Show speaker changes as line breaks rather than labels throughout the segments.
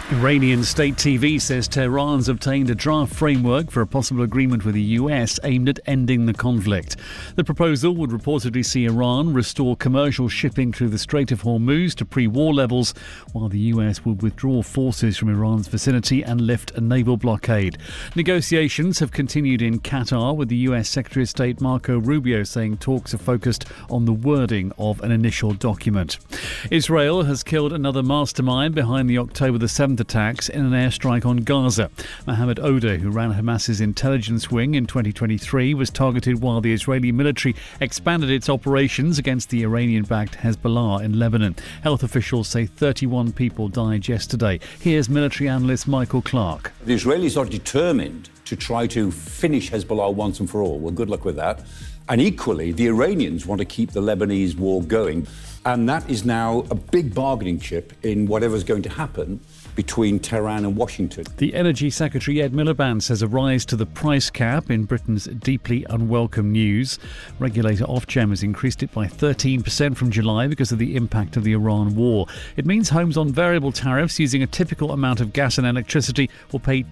Iranian state TV says Tehran's obtained a draft framework for a possible agreement with the US aimed at ending the conflict. The proposal would reportedly see Iran restore commercial shipping through the Strait of Hormuz to pre-war levels, while the US would withdraw forces from Iran's vicinity and lift a naval blockade. Negotiations have continued in Qatar, with the US Secretary of State Marco Rubio saying talks are focused on the wording of an initial document. Israel has killed another mastermind behind the October the 7th attacks in an airstrike on Gaza. Mohammed Oda, who ran Hamas's intelligence wing in 2023, was targeted while the Israeli military expanded its operations against the Iranian-backed Hezbollah in Lebanon. Health officials say 31 people died yesterday. Here's military analyst Michael Clark.
The Israelis are determined to try to finish Hezbollah once and for all. Well, good luck with that. And equally, the Iranians want to keep the Lebanese war going. And that is now a big bargaining chip in whatever's going to happen between Tehran and Washington.
The Energy Secretary Ed Miliband says a rise to the price cap in Britain's deeply unwelcome news. Regulator Ofgem has increased it by 13% from July because of the impact of the Iran war. It means homes on variable tariffs using a typical amount of gas and electricity will pay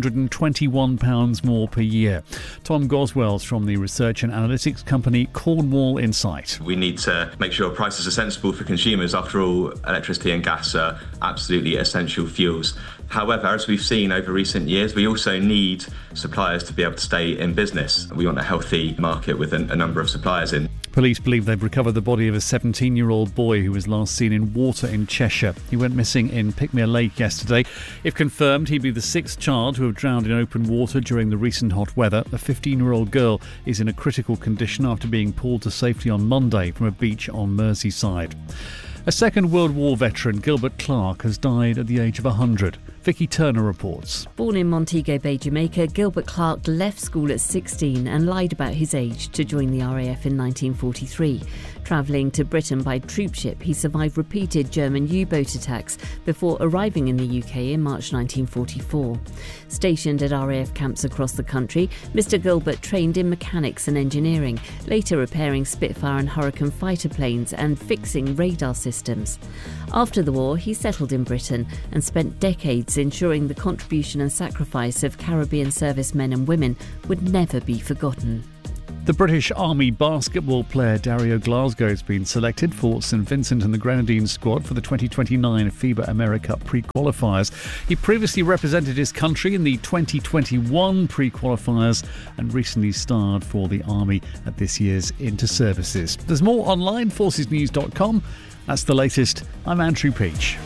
£221 more per year. Tom Goswell's from the research and analytics company Cornwall Insight.
We need to make sure prices are sensible for consumers. After all, electricity and gas are absolutely essential fuels. However, as we've seen over recent years, we also need suppliers to be able to stay in business. We want a healthy market with a number of suppliers in.
Police believe they've recovered the body of a 17-year-old boy who was last seen in water in Cheshire. He went missing in Pickmere Lake yesterday. If confirmed, he'd be the sixth child to have drowned in open water during the recent hot weather. A 15-year-old girl is in a critical condition after being pulled to safety on Monday from a beach on Merseyside. A Second World War veteran, Gilbert Clark, has died at the age of 100. Vicky Turner reports.
Born in Montego Bay, Jamaica, Gilbert Clark left school at 16 and lied about his age to join the RAF in 1943. Travelling to Britain by troopship, he survived repeated German U-boat attacks before arriving in the UK in March 1944. Stationed at RAF camps across the country, Mr Gilbert trained in mechanics and engineering, later repairing Spitfire and Hurricane fighter planes and fixing radar systems. After the war, he settled in Britain and spent decades ensuring the contribution and sacrifice of Caribbean servicemen and women would never be forgotten.
The British Army basketball player Dario Glasgow has been selected for St Vincent and the Grenadines squad for the 2029 FIBA America pre-qualifiers. He previously represented his country in the 2021 pre-qualifiers and recently starred for the Army at this year's Inter-Services. There's more online, forcesnews.com. That's the latest. I'm Andrew Peach.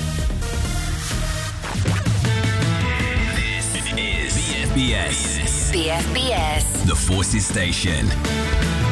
This is BFBS.
BFBS.
The Forces Station.